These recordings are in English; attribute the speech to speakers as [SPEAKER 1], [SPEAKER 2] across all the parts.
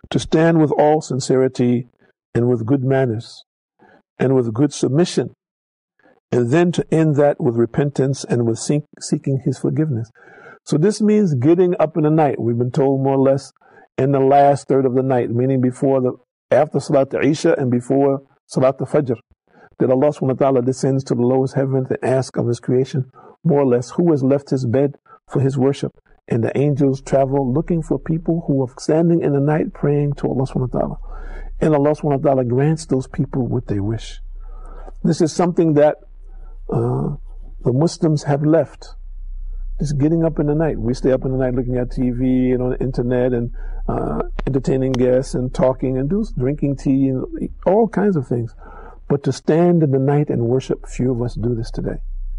[SPEAKER 1] to stand with all sincerity and with good manners and with good submission, and then to end that with repentance and with seeking his forgiveness. So this means getting up in the night. We've been told more or less in the last third of the night, meaning after Salat al-Isha and before Salat al-Fajr, that Allah subhanahu wa ta'ala descends to the lowest heaven and asks of his creation, more or less, who has left his bed for his worship? And the angels travel looking for people who are standing in the night praying to Allah subhanahu wa ta'ala. And Allah subhanahu wa ta'ala grants those people what they wish. This is something that the Muslims have left. Just getting up in the night. We stay up in the night looking at TV and on the internet and entertaining guests and talking and drinking tea and all kinds of things. But to stand in the night and worship, few of us do this today.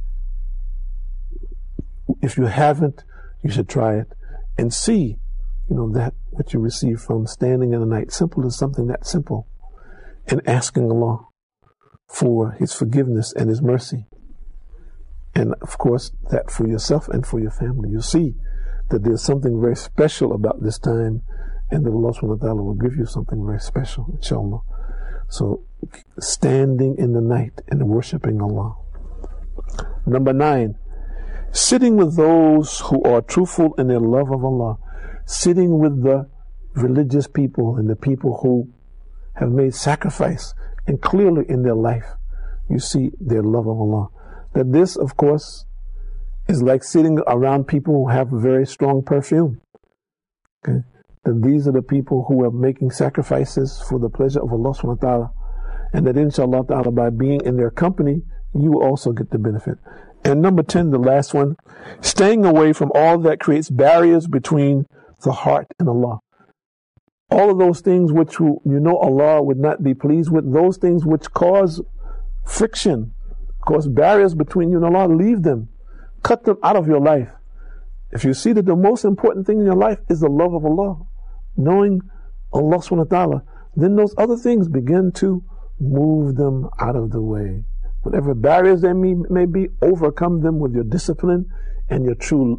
[SPEAKER 1] If you haven't, you should try it and see, that what you receive from standing in the night. Simple as something that simple. And asking Allah for his forgiveness and his mercy. And of course, that for yourself and for your family. You'll see that there's something very special about this time, and that Allah subhanahu wa ta'ala will give you something very special, inshallah. So, standing in the night and worshiping Allah. Number 9, sitting with those who are truthful in their love of Allah. Sitting with the religious people and the people who have made sacrifice, and clearly in their life, you see their love of Allah. That this, of course, is like sitting around people who have a very strong perfume. Okay? That these are the people who are making sacrifices for the pleasure of Allah subhanahu wa ta'ala. And that inshallah ta'ala, by being in their company, you will also get the benefit. And number 10, the last one, staying away from all that creates barriers between the heart and Allah. All of those things which Allah would not be pleased with, those things which cause friction, cause barriers between you and Allah, leave them. Cut them out of your life. If you see that the most important thing in your life is the love of Allah, knowing Allah subhanahu wa ta'ala, then those other things begin to move them out of the way. Whatever barriers there may be, overcome them with your discipline and your true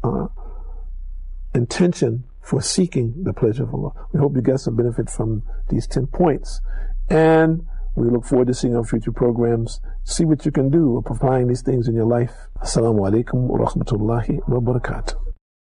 [SPEAKER 1] intention for seeking the pleasure of Allah. We hope you get some benefit from these 10 points. And we look forward to seeing our future programs. See what you can do of applying these things in your life. Assalamu alaikum wa rahmatullahi wa barakatuh.